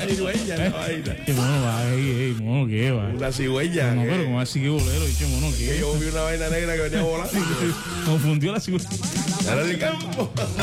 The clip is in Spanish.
cigüeña la vaina. Que mono va, mono, ¿qué va? Una cigüeña. No, pero como así que bolero, dicho mono, ¿qué? Que yo vi una vaina negra que venía volando. Confundió la cigüeña. Era de campo.